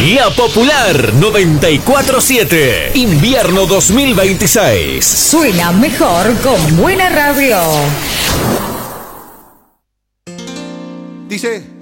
La Popular 94.7. Invierno 2026. Suena mejor con buena radio. Dice...